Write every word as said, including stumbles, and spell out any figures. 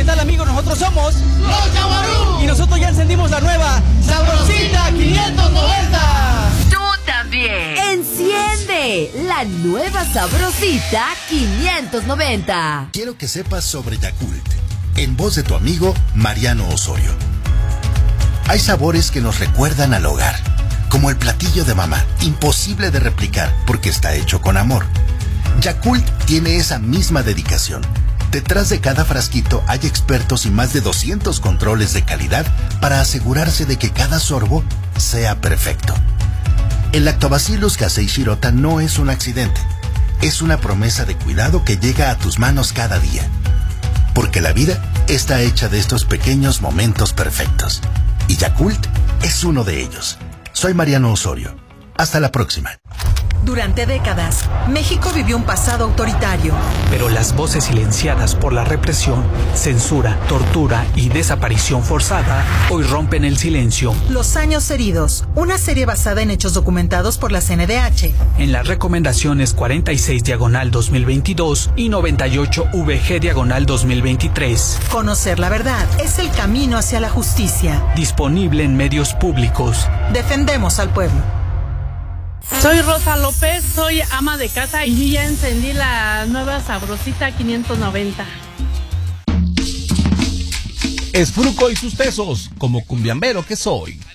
¿qué tal, amigos? Nosotros somos Los Yaguarú. Y nosotros ya encendimos la nueva Sabrosita quinientos noventa. Tú también. Enciende la nueva Sabrosita quinientos noventa. Quiero que sepas sobre Yakult, en voz de tu amigo Mariano Osorio. Hay sabores que nos recuerdan al hogar, como el platillo de mamá, imposible de replicar porque está hecho con amor. Yakult tiene esa misma dedicación. Detrás de cada frasquito hay expertos y más de doscientos controles de calidad para asegurarse de que cada sorbo sea perfecto. El Lactobacillus casei shirota no es un accidente, es una promesa de cuidado que llega a tus manos cada día. Porque la vida está hecha de estos pequeños momentos perfectos. Y Yakult es uno de ellos. Soy Mariano Osorio. Hasta la próxima. Durante décadas, México vivió un pasado autoritario. Pero las voces silenciadas por la represión, censura, tortura y desaparición forzada hoy rompen el silencio. Los años heridos, una serie basada en hechos documentados por la C N D H. En las recomendaciones cuarenta y seis diagonal dos mil veintidós y noventa y ocho V G diagonal dos mil veintitrés. Conocer la verdad es el camino hacia la justicia. Disponible en medios públicos. Defendemos al pueblo. Soy Rosa López, soy ama de casa y ya encendí la nueva Sabrosita quinientos noventa. Esfruco y sus tesos, como cumbiambero que soy.